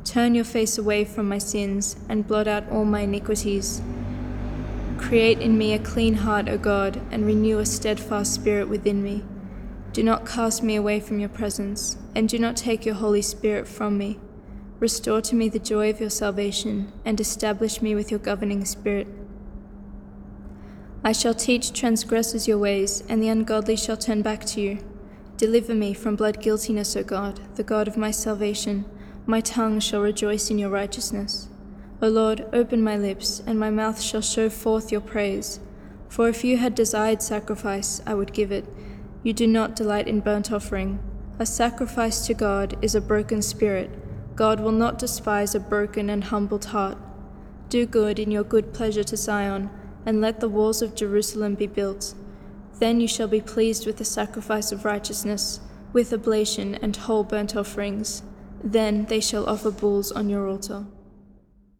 Turn your face away from my sins and blot out all my iniquities. Create in me a clean heart, O God, and renew a steadfast spirit within me. Do not cast me away from your presence, and do not take your Holy Spirit from me. Restore to me the joy of your salvation, and establish me with your governing spirit. I shall teach transgressors your ways, and the ungodly shall turn back to you. Deliver me from blood guiltiness, O God, the God of my salvation. My tongue shall rejoice in your righteousness. O Lord, open my lips, and my mouth shall show forth your praise. For if you had desired sacrifice, I would give it. You do not delight in burnt offering. A sacrifice to God is a broken spirit. God will not despise a broken and humbled heart. Do good in your good pleasure to Zion, and let the walls of Jerusalem be built. Then you shall be pleased with the sacrifice of righteousness, with oblation and whole burnt offerings. Then they shall offer bulls on your altar.